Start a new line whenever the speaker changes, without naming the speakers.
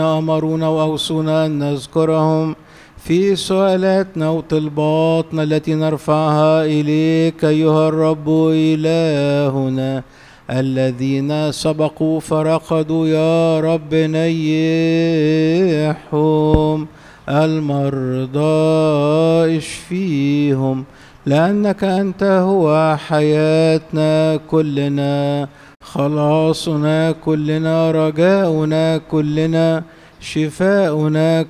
أمرونا وأوصونا أن نذكرهم في سؤالاتنا وطلباتنا التي نرفعها إليك أيها الرب إلهنا. الذين سبقوا فرقدوا يا رب نيحهم، المرضى اشفيهم، لأنك أنت هو حياتنا كلنا، خلاصنا كلنا، رجاؤنا كلنا، شفاؤنا